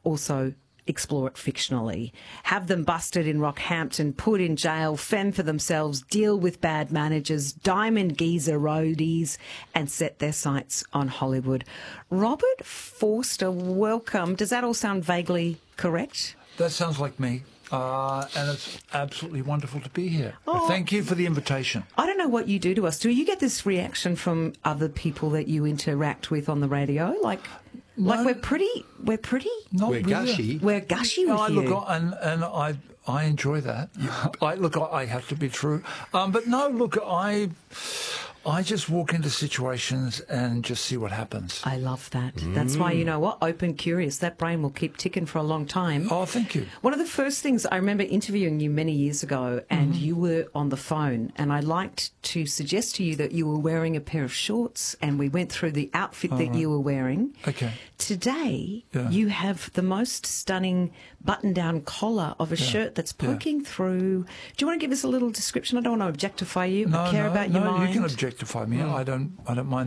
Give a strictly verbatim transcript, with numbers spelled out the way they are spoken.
also explore it fictionally. Have them busted in Rockhampton, put in jail, fend for themselves, deal with bad managers, diamond geezer roadies, and set their sights on Hollywood. Robert Forster, welcome. Does that all sound vaguely correct? That sounds like me. Uh, and it's absolutely wonderful to be here. Oh. Thank you for the invitation. I don't know what you do to us. Do you get this reaction from other people that you interact with on the radio? Like, No. like we're pretty, we're pretty, Not We're really. gushy. we're gushy with I you. look, I- and and I I enjoy that. I look, I, I have to be true. Um, but no, look, I I just walk into situations and just see what happens. I love that. That's why, you know what, open, curious, that brain will keep ticking for a long time. Oh, thank you. One of the first things I remember interviewing you many years ago, and you were on the phone, and I liked to suggest to you that you were wearing a pair of shorts, and we went through the outfit that you were wearing. Okay. Today, Yeah. you have the most stunning button-down collar of a shirt that's Yeah. poking through. Do you want to give us a little description? I don't want to objectify you. No, I care no, about no, your mind. you can objectify me. I don't. I don't mind.